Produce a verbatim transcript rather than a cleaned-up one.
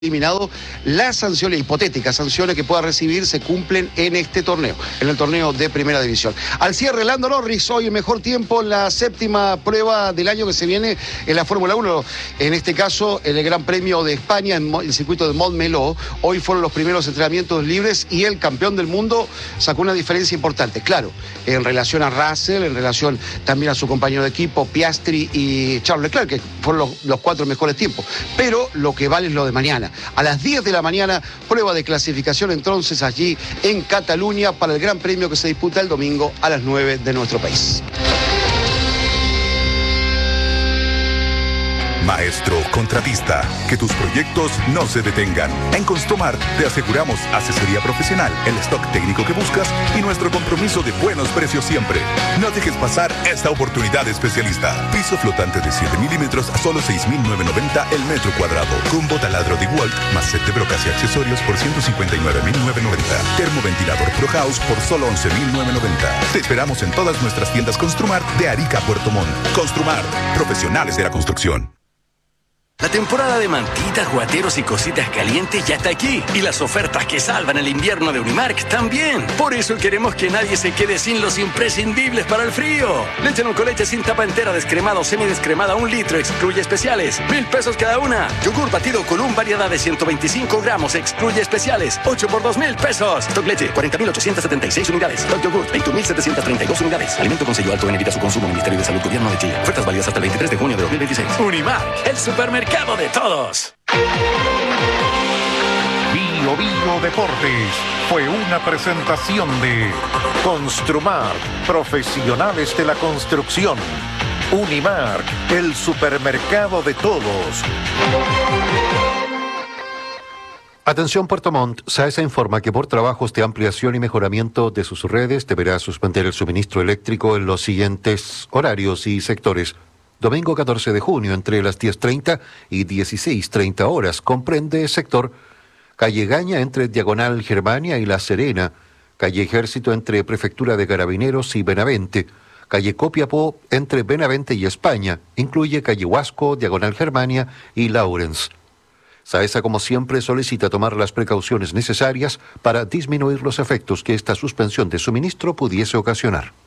eliminado, las sanciones, hipotéticas sanciones que pueda recibir se cumplen en este torneo, en el torneo de Primera División. Al cierre, Lando Norris, hoy el mejor tiempo en la séptima prueba del año que se viene en la Fórmula uno, en este caso el Gran Premio de España en el circuito de Montmeló. Hoy fueron los primeros entrenamientos libres y el campeón del mundo sacó una diferencia importante, claro, en relación a Russell, en relación también a su compañero de equipo, Piastri y Charles Leclerc, que fueron los, los cuatro mejores tiempos, pero lo que vale es lo de mañana. A las diez de la mañana, prueba de clasificación entonces allí en Cataluña para el Gran Premio que se disputa el domingo a las nueve de nuestro país. Maestro contratista, que tus proyectos no se detengan. En Construmar te aseguramos asesoría profesional, el stock técnico que buscas y nuestro compromiso de buenos precios siempre. No dejes pasar esta oportunidad especialista. Piso flotante de siete milímetros a solo seis mil novecientos noventa el metro cuadrado. Combo taladro de Walt más set de brocas y accesorios por ciento cincuenta y nueve mil novecientos noventa. Termoventilador Pro House por solo once mil novecientos noventa. Te esperamos en todas nuestras tiendas Construmar de Arica a Puerto Montt. Construmar, profesionales de la construcción. La temporada de mantitas, guateros y cositas calientes ya está aquí. Y las ofertas que salvan el invierno de Unimark también. Por eso queremos que nadie se quede sin los imprescindibles para el frío. Leche no con leche sin tapa entera, descremada o semidescremada, un litro, excluye especiales. Mil pesos cada una. Yogur batido Column, variedad de ciento veinticinco gramos, excluye especiales. ocho por dos mil pesos. Stock leche, cuarenta mil ochocientos setenta y seis unidades. Stock yogur, veinte mil setecientos treinta y dos unidades. Alimento con sello alto en evita su consumo. Ministerio de Salud, Gobierno de Chile. Ofertas válidas hasta el veintitrés de junio de dos mil veintiséis. Unimark, el supermercado de todos. Bio Bio Deportes fue una presentación de Construmar, profesionales de la construcción. Unimark, el supermercado de todos. Atención Puerto Montt, SAESA informa que por trabajos de ampliación y mejoramiento de sus redes deberá suspender el suministro eléctrico en los siguientes horarios y sectores. Domingo catorce de junio, entre las diez treinta y dieciséis treinta horas, comprende sector Calle Gaña entre Diagonal Germania y La Serena, Calle Ejército entre Prefectura de Carabineros y Benavente, Calle Copiapó entre Benavente y España, incluye Calle Huasco, Diagonal Germania y Lawrence. SAESA, como siempre, solicita tomar las precauciones necesarias para disminuir los efectos que esta suspensión de suministro pudiese ocasionar.